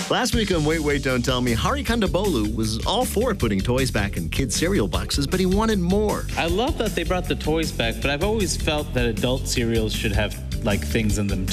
Last week on Wait, Wait, Don't Tell Me, Hari Kondabolu was all for putting toys back in kids' cereal boxes, but he wanted more. I love that they brought the toys back, but I've always felt that adult cereals should have, like, things in them